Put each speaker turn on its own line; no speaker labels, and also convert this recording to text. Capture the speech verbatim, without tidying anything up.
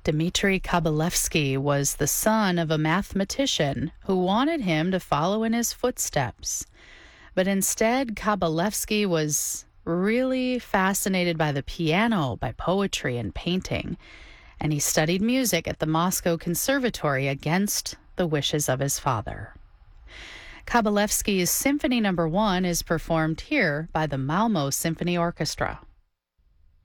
Dmitry Kabalevsky was the son of a mathematician who wanted him to follow in his footsteps. But instead, Kabalevsky was really fascinated by the piano, by poetry and painting, and he studied music at the Moscow Conservatory against the wishes of his father. Kabalevsky's Symphony Number One is performed here by the Malmo Symphony Orchestra.